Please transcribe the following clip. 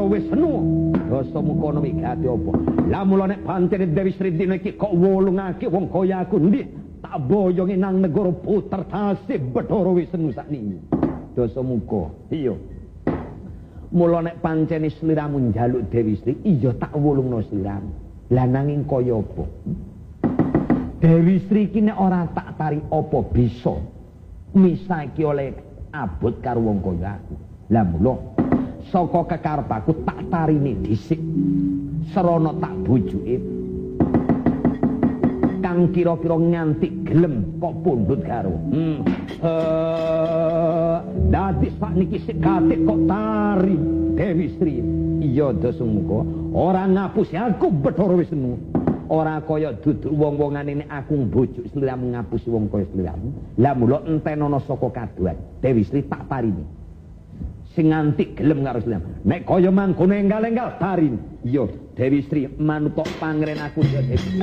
Bathara Wisnu. Dosa mukono migati apa? Lah mula nek pancene Dewi Sri dina iki kok wolungake wong kaya aku ndi? Tak boyongi nang negara puter tasih Bathara Wisnu sakniki. Dosa muka. Iya. Mula nek pancene sliramu njaluk Dewi Sri, iya tak wolungno sliramu. Lah nanging kaya apa? Dewi Sri iki nek ora tak tari apa bisa misaki oleh abot karo wong kaya aku. Lah mula saka kekarepku tak tarine dhisik. Serana tak bujuke. Kang kira-kira nganti gelem kok pundhut karo. Dadi sakniki sik katik kok tari Dewi Sri. Iya Dasumuka, ora ngapusi aku Bathara Wisnu. Ora kaya duduk wong-wongane nek aku mbojuk sliramu ngapusi wong kaya sliramu. Lah mula entenono saka kaduan Dewi Sri tak parini. Sing nganti gelem karo sliramu. Nek kaya mangkono enggal-enggal tarin. Iya Dewi Sri manut pangren aku ya Dewi.